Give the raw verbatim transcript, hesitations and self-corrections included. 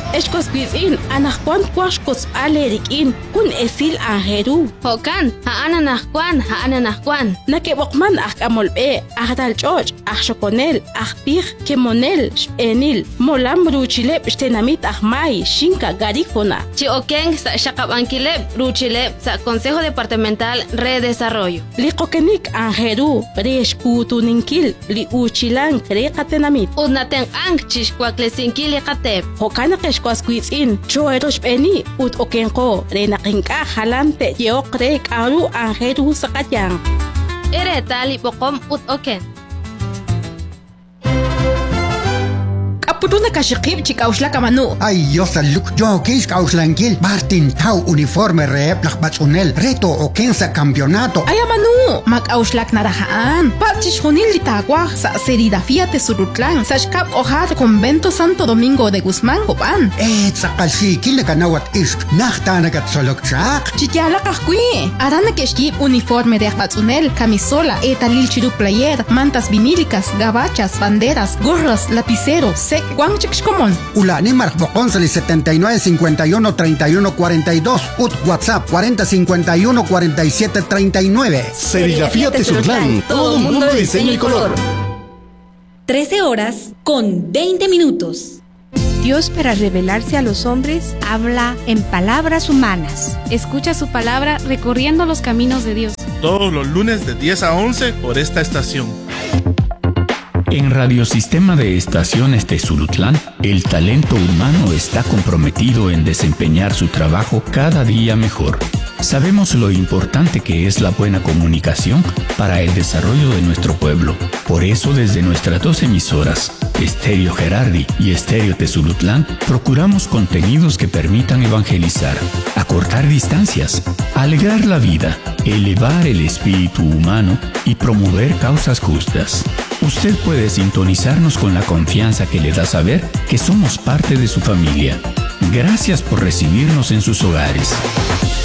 Eshkos quizin, anajuan quashkos alerikin, kun esil anjeru. Hokan, haana najkuan, haana najkuan. Nakebokman akamolbe, ahdal choch, ahshokonel, ahpij, kemonel, enil, molam ruchilep, stenamit ahmai, shinka garifona. Chi oken sa shakabankilep, ruchilep, sa Consejo Departamental Redesarrollo. Likokenik anjeru, reshkutuninkil, li uchilan krekatenamit. Udnaten ang chishkwaklesinki katep. Hokana keshkwas quizin, choerosh peni, ut okenko, renakinka halante, yeokrek aru anjeru sakatyan. Ere tali pokom ut oken. Apuduna kashikib chikaushla kamanu. Ay, yosa luk yo kis kauslankil. Martin tau uniforme rep lakbatsunel. Reto o kensa campeonato. Ay amanu. Makauslak narahaan. Pachishunil litagua sa serigrafía te surutlan. Sa shkap ojar convento Santo Domingo de Guzmán Copan. Eh, sakalsi kile kanawat isk. Nachtana kat solok chak. Chityala kahkui. Arana keshkib uniforme de akbatsunel, camisola, etalil chiru player, mantas vinílicas, gabachas, banderas, gorras, lapiceros, sec. ¿Cuán chixcomon? Ulani marcboconsali setenta y nueve cincuenta y uno treinta y uno cuarenta y dos. Ut WhatsApp cuarenta cincuenta y uno cuarenta y siete treinta y nueve. Serigrafía Tezutlán. Todo mundo de diseño y color. trece horas con veinte minutos. Dios, para revelarse a los hombres, habla en palabras humanas. Escucha su palabra recorriendo los caminos de Dios. Todos los lunes de diez a once por esta estación. En Radiosistema de Estaciones Tezulutlán, el talento humano está comprometido en desempeñar su trabajo cada día mejor. Sabemos lo importante que es la buena comunicación para el desarrollo de nuestro pueblo. Por eso, desde nuestras dos emisoras, Estéreo Gerardi y Estéreo Tezulutlán, procuramos contenidos que permitan evangelizar, acortar distancias, alegrar la vida, elevar el espíritu humano y promover causas justas. Usted puede sintonizarnos con la confianza que le da saber que somos parte de su familia. Gracias por recibirnos en sus hogares.